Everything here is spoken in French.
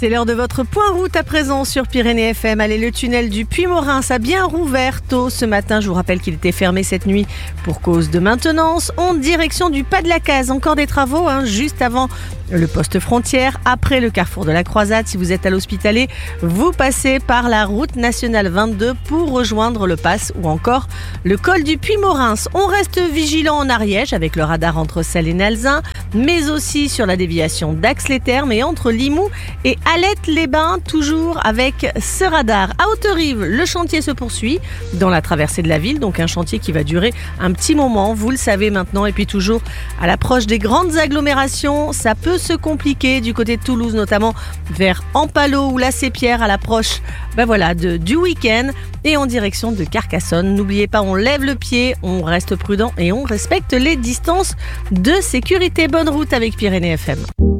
C'est l'heure de votre point route à présent sur Pyrénées FM. Allez, le tunnel du Puy-Morins a bien rouvert tôt ce matin. Je vous rappelle qu'il était fermé cette nuit pour cause de maintenance. En direction du Pas de la Case, encore des travaux juste avant le poste frontière, après le carrefour de la Croisade. Si vous êtes à l'Hospitalet, vous passez par la route nationale 22 pour rejoindre le Pass ou encore le col du Puy-Morins. On reste vigilant en Ariège avec le radar entre Celles et Nalzin, mais aussi sur la déviation d'Ax-les-Thermes et entre Limoux et Alette-les-Bains, toujours avec ce radar. À Haute-Rive, le chantier se poursuit dans la traversée de la ville, donc un chantier qui va durer un petit moment, vous le savez maintenant. Et puis toujours à l'approche des grandes agglomérations, ça peut se compliquer du côté de Toulouse, notamment vers Ampalo ou la Sépierre à l'approche du week-end et en direction de Carcassonne. N'oubliez pas, on lève le pied, on reste prudent et on respecte les distances de sécurité. Bonne route avec Pyrénées FM.